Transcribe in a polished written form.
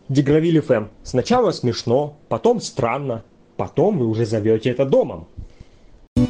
Дегравиль ФМ. Сначала смешно, потом странно, потом вы уже зовете это домом.